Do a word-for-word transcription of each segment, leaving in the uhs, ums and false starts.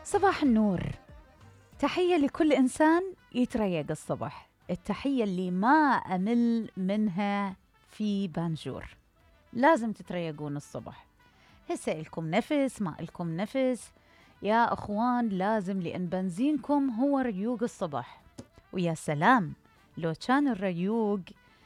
صباح النور. تحية لكل إنسان يتريق الصبح، التحية اللي ما أمل منها في بانجور. لازم تتريقون الصبح، هسه إلكم نفس ما إلكم نفس يا أخوان، لازم، لأن بنزينكم هو ريوق الصبح. ويا سلام لو كان الريوق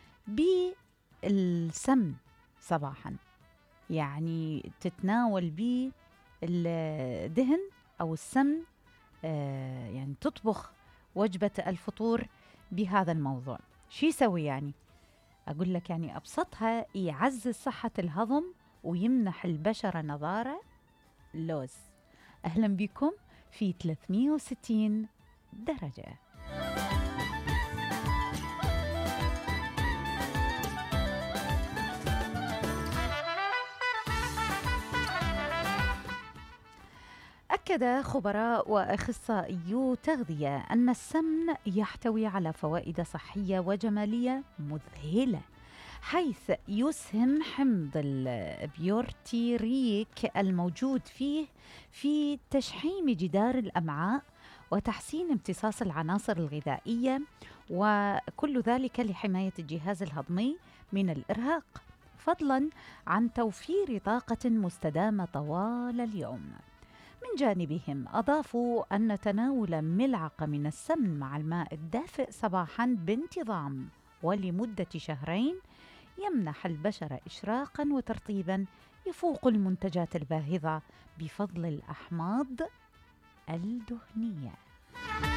بالسمن صباحا، يعني تتناول بيه الدهن أو السمن، آه يعني تطبخ وجبة الفطور بهذا الموضوع. شو يسوي يعني؟ أقول لك يعني أبسطها يعزز صحة الهضم ويمنح البشرة نضارة. لوز. أهلا بكم في ثلاثمية وستين درجة. أكد خبراء وأخصائيو تغذية أن السمن يحتوي على فوائد صحية وجمالية مذهلة، حيث يسهم حمض البيورتيريك الموجود فيه في تشحيم جدار الأمعاء وتحسين امتصاص العناصر الغذائية، وكل ذلك لحماية الجهاز الهضمي من الإرهاق، فضلاً عن توفير طاقة مستدامة طوال اليوم. من جانبهم أضافوا أن تناول ملعقة من السمن مع الماء الدافئ صباحاً بانتظام ولمدة شهرين يمنح البشرة إشراقاً وترطيباً يفوق المنتجات الباهظة بفضل الأحماض الدهنية.